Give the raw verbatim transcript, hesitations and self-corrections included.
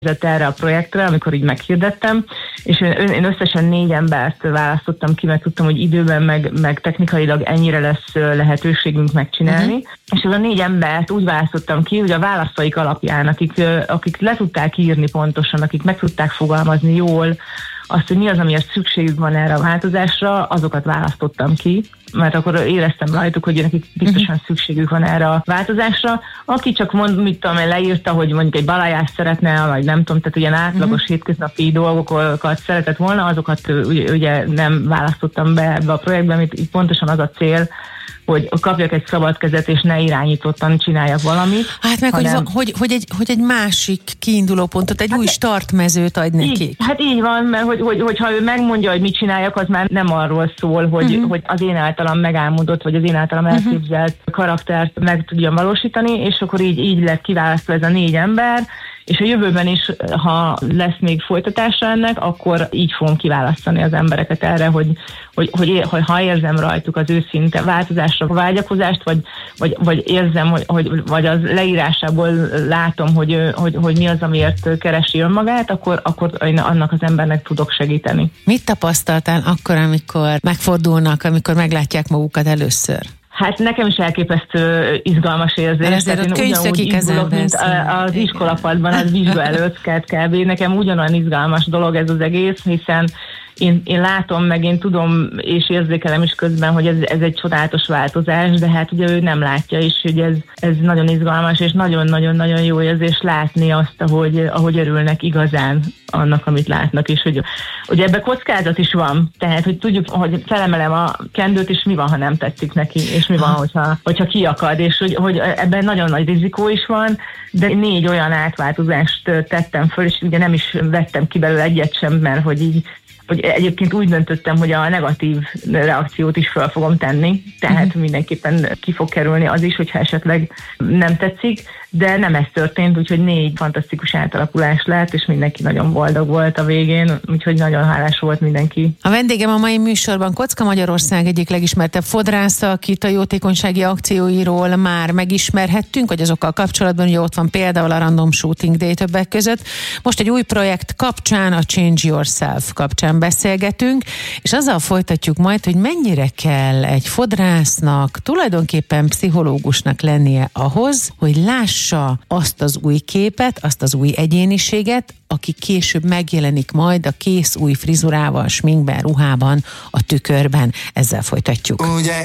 erre a projektre, amikor így meghirdettem, és én, én összesen négy embert választottam ki, mert tudtam, hogy időben meg, meg technikailag ennyire lesz lehetőségünk megcsinálni. Uh-huh. És ez a négy embert úgy választottam ki, hogy a válaszaik alapján, akik, akik le tudták írni pontosan, akik meg tudták fogalmazni jól azt, hogy mi az, amiért szükségük van erre a változásra, azokat választottam ki, mert akkor éreztem rajtuk, hogy nekik biztosan szükségük van erre a változásra. Aki csak mond, mit tudom én, leírta, hogy mondjuk egy balajást szeretne, vagy nem tudom, tehát ilyen átlagos uh-huh. hétköznapi dolgokat szeretett volna, azokat ugye, ugye nem választottam be ebbe a projektbe, amit itt pontosan az a cél, hogy kapjak egy szabad kezet, és ne irányítottan csináljak valamit. Hát meg, hanem... hogy, hogy, hogy, egy, hogy egy másik kiinduló pontot, egy hát új startmezőt adj nekik. Így, hát így van, mert hogy, hogy, hogyha ő megmondja, hogy mit csináljak, az már nem arról szól, hogy, uh-huh. hogy az én általam megálmodott, vagy az én általam elképzelt uh-huh. karaktert meg tudjam valósítani, és akkor így, így lett kiválasztva ez a négy ember, és a jövőben is, ha lesz még folytatása ennek, akkor így fogom kiválasztani az embereket erre, hogy, hogy, hogy, hogy ha érzem rajtuk az őszinte változásra vágyakozást, vagy, vagy, vagy érzem, hogy, hogy, vagy az leírásából látom, hogy, hogy, hogy mi az, amiért keresi önmagát, akkor, akkor én annak az embernek tudok segíteni. Mit tapasztaltál akkor, amikor megfordulnak, amikor meglátják magukat először? Hát nekem is elképesztő izgalmas érzés. Ezért ott könyvszökik az ember, mint az iskolapadban, az vizsga előtt kb. Nekem ugyanolyan izgalmas dolog ez az egész, hiszen Én, én látom, meg én tudom, és érzékelem is közben, hogy ez, ez egy csodálatos változás, de hát ugye ő nem látja is, hogy ez, ez nagyon izgalmas, és nagyon-nagyon-nagyon jó érzés látni azt, ahogy, ahogy örülnek igazán annak, amit látnak, és hogy, hogy ebben kockázat is van. Tehát, hogy tudjuk, hogy felemelem a kendőt, és mi van, ha nem tetszik neki, és mi van, hogyha, hogyha kiakad, és hogy, hogy ebben nagyon nagy rizikó is van, de négy olyan átváltozást tettem föl, és ugye nem is vettem ki belőle egyet sem, mert hogy így hogy egyébként úgy döntöttem, hogy a negatív reakciót is fel fogom tenni, tehát uh-huh. mindenképpen ki fog kerülni az is, hogyha esetleg nem tetszik, de nem ez történt, úgyhogy négy fantasztikus átalakulás lett, és mindenki nagyon boldog volt a végén, úgyhogy nagyon hálás volt mindenki. A vendégem a mai műsorban Kocka Magyarország egyik legismertebb fodrásza, akit a jótékonysági akcióiról már megismerhettünk, hogy azokkal kapcsolatban, hogy ott van például a Random Shooting Day többek között. Most egy új projekt kapcsán, a Change Yourself kapcsán beszélgetünk, és azzal folytatjuk majd, hogy mennyire kell egy fodrásznak, tulajdonképpen pszichológusnak lennie ahhoz, hogy lássa azt az új képet, azt az új egyéniséget, aki később megjelenik majd a kész új frizurával, sminkben, ruhában, a tükörben. Ezzel folytatjuk. Ugye